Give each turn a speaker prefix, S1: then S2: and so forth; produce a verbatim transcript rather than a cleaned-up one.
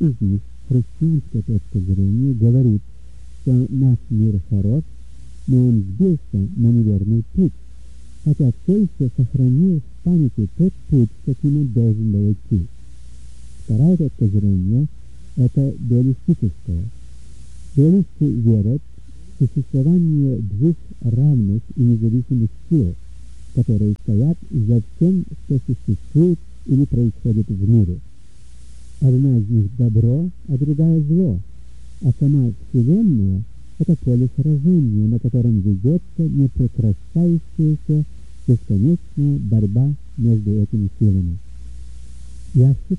S1: из них христианская точка зрения говорит, что наш мир хорош, но он сбился на неверный путь, хотя все еще сохранил в памяти тот путь, каким он должен был идти. Вторая точка зрения – это дуалистическая. Дуалисты верят в существование двух равных и независимых сил, которые стоят за всем, что существует или происходит в мире. Одна из них добро, а другая зло, а сама Вселенная – это поле сражения, на котором ведется непрекращающаяся бесконечная борьба между этими силами. Я